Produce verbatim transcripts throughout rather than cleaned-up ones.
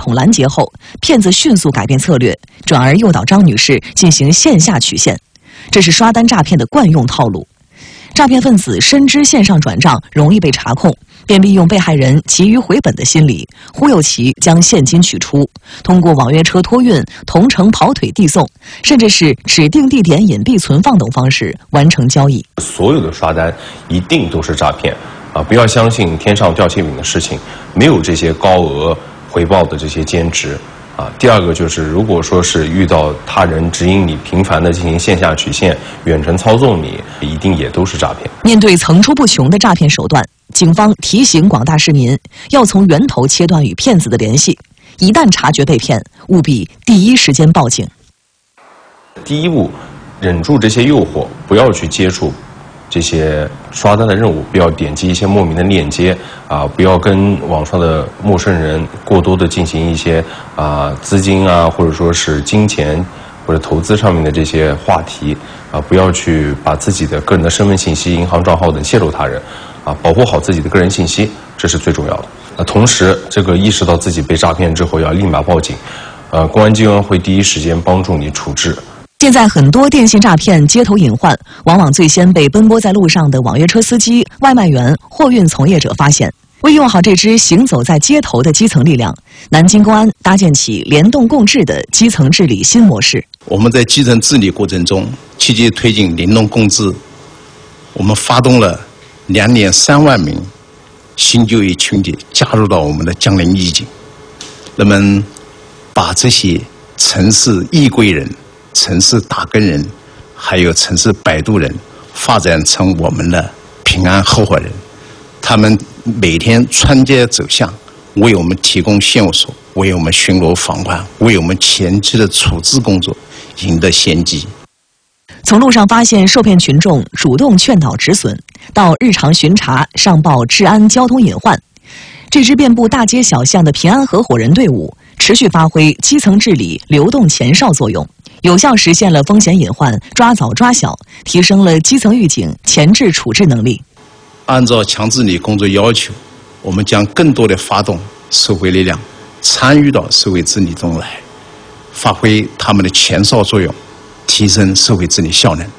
统拦截后，骗子迅速改变策略，转而诱导张女士进行线下取现，这是刷单诈骗的惯用套路。诈骗分子深知线上转账容易被查控，便利用被害人急于回本的心理，忽悠其将现金取出，通过网约车托运、同城跑腿递送，甚至是指定地点隐蔽存放等方式完成交易。 所有的刷单一定都是诈骗啊！不要相信天上掉馅饼的事情，没有这些高额回报的这些兼职。啊，第二个就是，如果说是遇到他人指引你频繁的进行线下取现、远程操纵你，一定也都是诈骗。 面对层出不穷的诈骗手段，警方提醒广大市民要从源头切断与骗子的联系，一旦察觉被骗，务必第一时间报警。 第一步，忍住这些诱惑，不要去接触这些刷单的任务，不要点击一些莫名的链接啊，不要跟网上的陌生人过多的进行一些啊资金啊，或者说是金钱或者投资上面的这些话题啊，不要去把自己的个人的身份信息、银行账号等泄露他人啊，保护好自己的个人信息，这是最重要的。那同时，这个意识到自己被诈骗之后，要立马报警，呃，公安机关会第一时间帮助你处置。 现在很多电信诈骗街头隐患，往往最先被奔波在路上的网约车司机、外卖员、货运从业者发现。为用好这支行走在街头的基层力量，南京公安搭建起联动共治的基层治理新模式。 我们在基层治理过程中，积极推进联动共治。我们发动了两点三万名新就业群体加入到我们的江陵义警，那么把这些城市易归人、城市打更人，还有城市摆渡人，发展成我们的平安合伙人。他们每天穿街走巷，为我们提供线索，为我们巡逻防范，为我们前期的处置工作赢得先机。 从路上发现受骗群众，主动劝导止损，到日常巡查上报治安交通隐患，这支遍布大街小巷的平安合伙人队伍，持续发挥基层治理流动前哨作用，有效实现了风险隐患抓早抓小，提升了基层预警前置处置能力。 按照强治理工作要求，我们将更多的发动社会力量参与到社会治理中来，发挥他们的前哨作用，提升社会治理效能。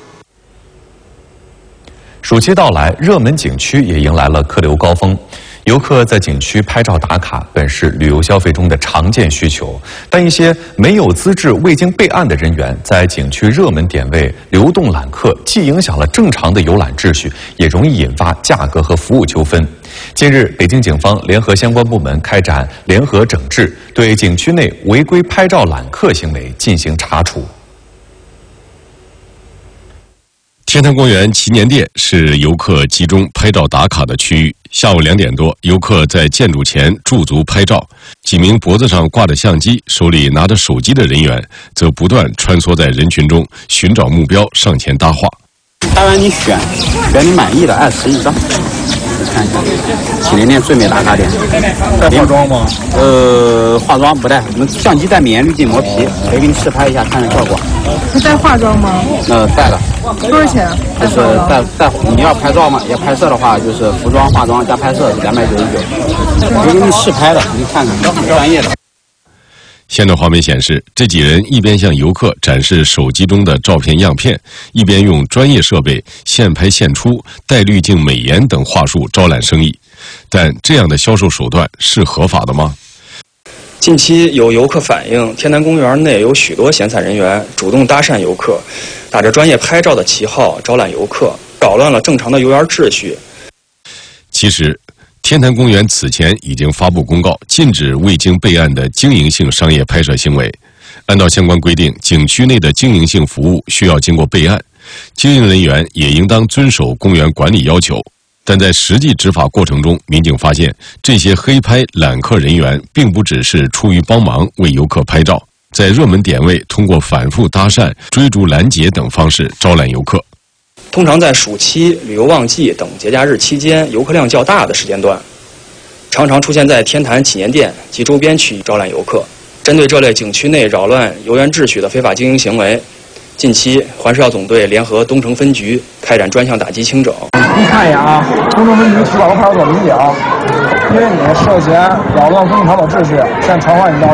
暑期到来，热门景区也迎来了客流高峰。游客在景区拍照打卡本是旅游消费中的常见需求，但一些没有资质、未经备案的人员在景区热门点位流动揽客，既影响了正常的游览秩序，也容易引发价格和服务纠纷。近日，北京警方联合相关部门开展联合整治，对景区内违规拍照揽客行为进行查处。 天坛公园祈年殿是游客集中拍照打卡的区域。下午两点多，游客在建筑前驻足拍照，几名脖子上挂着相机、手里拿着手机的人员则不断穿梭在人群中，寻找目标上前搭话。 拍完你选，选你满意的二十一张。你看一下，祈年殿最美打卡点。带化妆吗？呃，化妆不带，我们相机带免滤镜磨皮，可以给你试拍一下，看看效果。 是带化妆吗？ 呃，带了。 多少钱？ 就是带带你要拍照嘛，要拍摄的话，就是服装、化妆加拍摄是两百九十九，可以给你试拍的，你看看，很专业的。 现段画面显示，这几人一边向游客展示手机中的照片样片，一边用专业设备现拍现出、带滤镜、美颜等话术招揽生意。但这样的销售手段是合法的吗？ 近期有游客反映，天坛公园内有许多闲散人员主动搭讪游客，打着专业拍照的旗号招揽游客，扰乱了正常的游园秩序。 其实，天坛公园此前已经发布公告，禁止未经备案的经营性商业拍摄行为。按照相关规定，景区内的经营性服务需要经过备案，经营人员也应当遵守公园管理要求。但在实际执法过程中，民警发现这些黑拍揽客人员并不只是出于帮忙为游客拍照，在热门点位通过反复搭讪、追逐拦截等方式招揽游客。 通常在暑期、旅游旺季等节假日期间，游客量较大的时间段，常常出现在天坛祈年殿及周边区域招揽游客。针对这类景区内扰乱游园秩序的非法经营行为，近期环市药总队联合东城分局开展专项打击清整。 你看一眼啊，东城分局提高派出所民警，因为你涉嫌扰乱公共场所秩序，现在传唤你到